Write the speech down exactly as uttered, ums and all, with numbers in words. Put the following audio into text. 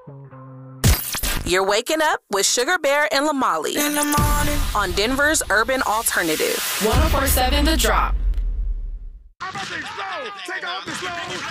You're waking up with Sugar Bear and Lamali In the morning. on Denver's Urban Alternative. one oh four point seven The Drop. I'm up and slow. Take off the slow.